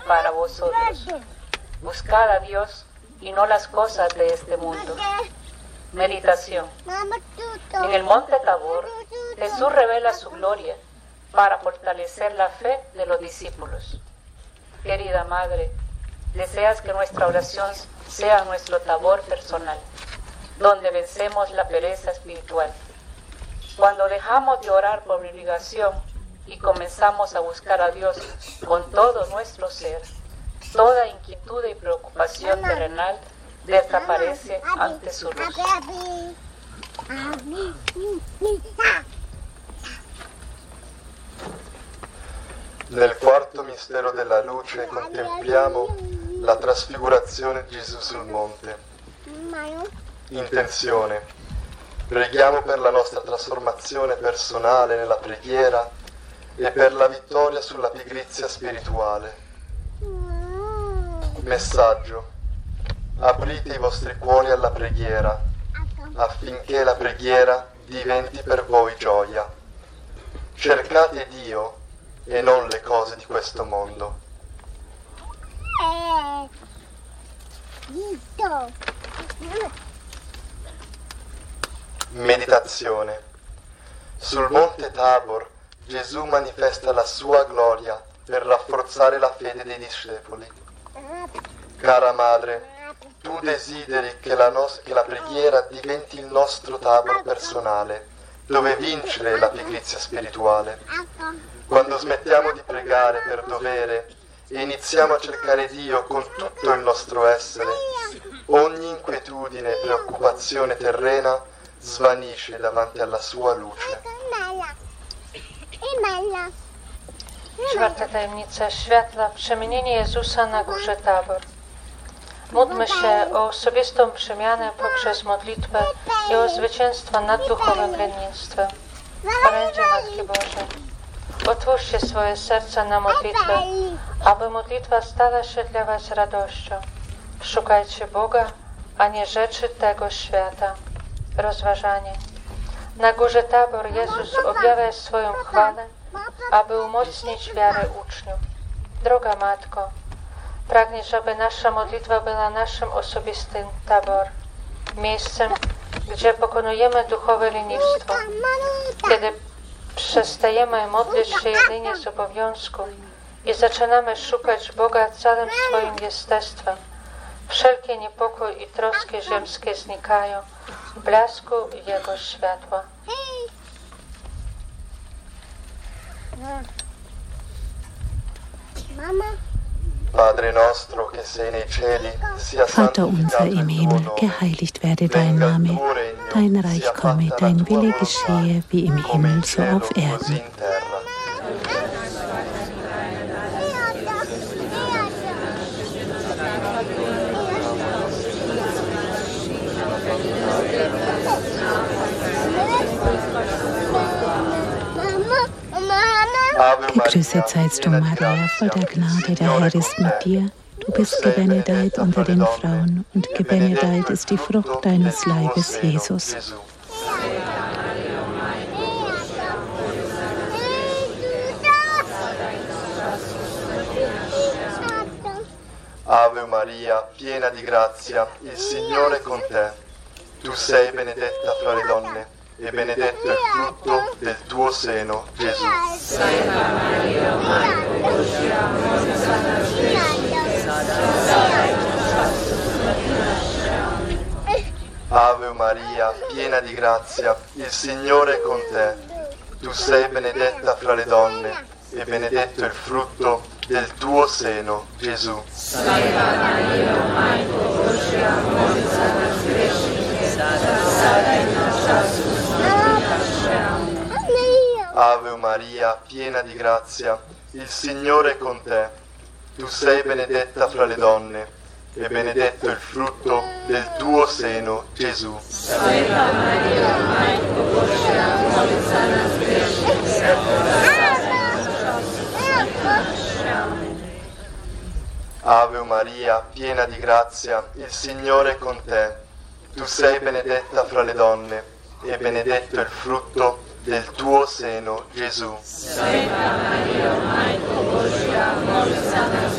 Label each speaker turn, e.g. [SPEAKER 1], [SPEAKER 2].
[SPEAKER 1] para vosotros. Buscad a Dios y no las cosas de este mundo. Meditación. En el monte Tabor, Jesús revela su gloria para fortalecer la fe de los discípulos. Querida Madre, deseas que nuestra oración sea nuestro Tabor personal, donde vencemos la pereza espiritual. Cuando dejamos de orar por obligación y comenzamos a buscar a Dios con todo nuestro ser, toda inquietud y preocupación terrenal desaparece ante su luz.
[SPEAKER 2] Nel quarto mistero della luce contempliamo la trasfigurazione di Gesù sul monte. Intenzione. Preghiamo per la nostra trasformazione personale nella preghiera e per la vittoria sulla pigrizia spirituale. Messaggio. Aprite i vostri cuori alla preghiera, affinché la preghiera diventi per voi gioia. Cercate Dio e non le cose di questo mondo. Meditazione. Sul monte Tabor Gesù manifesta la sua gloria per rafforzare la fede dei discepoli. Cara Madre, tu desideri che la preghiera diventi il nostro Tabor personale, dove vincere la pigrizia spirituale. Quando smettiamo di pregare per dovere e iniziamo a cercare Dio con tutto il nostro essere, ogni inquietudine e preoccupazione terrena svanisce davanti alla sua luce.
[SPEAKER 3] Czwarta tajemnica światła, przemienienie Jezusa na górze Tabor. Módlmy się o osobistą przemianę poprzez modlitwę i o zwycięstwo nad duchowym lenistwem. Orędzie Matki Bożej, otwórzcie swoje serca na modlitwę, aby modlitwa stała się dla was radością. Szukajcie Boga, a nie rzeczy tego świata. Rozważanie. Na górze Tabor Jezus objawia swoją chwałę, aby umocnić wiarę uczniów. Droga Matko, pragniesz, aby nasza modlitwa była naszym osobistym Tabor, miejscem, gdzie pokonujemy duchowe lenistwo, kiedy przestajemy modlić się jedynie z obowiązku i zaczynamy szukać Boga całym swoim jestestwem. Wszelkie niepokój i troski ziemskie znikają w blasku Jego światła.
[SPEAKER 2] Padre nostro che sei nei cieli, sia
[SPEAKER 4] Vater unser
[SPEAKER 2] santificato
[SPEAKER 4] im
[SPEAKER 2] il tuo
[SPEAKER 4] Himmel,
[SPEAKER 2] nome.
[SPEAKER 4] geheiligt werde dein
[SPEAKER 2] Venga il
[SPEAKER 4] Name,
[SPEAKER 2] tuo regno,
[SPEAKER 4] dein Reich
[SPEAKER 2] sia
[SPEAKER 4] komme,
[SPEAKER 2] fatta la
[SPEAKER 4] dein
[SPEAKER 2] tua
[SPEAKER 4] Wille
[SPEAKER 2] volontà,
[SPEAKER 4] geschehe, wie im
[SPEAKER 2] come
[SPEAKER 4] Himmel,
[SPEAKER 2] in
[SPEAKER 4] so
[SPEAKER 2] cielo,
[SPEAKER 4] auf
[SPEAKER 2] così
[SPEAKER 4] Erden.
[SPEAKER 2] in terra.
[SPEAKER 4] Gegrüßet seist du, Maria, voll der Gnade, der Herr ist mit dir. Du bist gebenedeit unter den Frauen, und gebenedeit ist die Frucht deines Leibes, Jesus.
[SPEAKER 2] Ave Maria, piena di grazia, il Signore è con te. Tu sei benedetta fra le donne, e benedetto è il frutto del tuo seno, Gesù.
[SPEAKER 5] Santa Maria, Madre Božja, molí za nás hriešných, sada i na času smrti naše.
[SPEAKER 2] Ave Maria, piena di grazia, il Signore è con te. Tu sei benedetta fra le donne, e benedetto è il frutto del tuo seno, Gesù.
[SPEAKER 5] Santa Maria, Madre Božja, molí za nás hriešných, sada i na času smrti naše.
[SPEAKER 2] Ave Maria, piena di grazia, il Signore è con te. Tu sei benedetta fra le donne, e benedetto è il frutto del tuo seno, Gesù.
[SPEAKER 5] Santa Maria, Madre Božja, molí za nás hriešných, sada i na času smrti naše.
[SPEAKER 2] Ave Maria, piena di grazia, il Signore è con te. Tu sei benedetta fra le donne, e benedetto è il frutto del tuo seno, Gesù.
[SPEAKER 5] Santa Maria, Madre Božja, molí za nás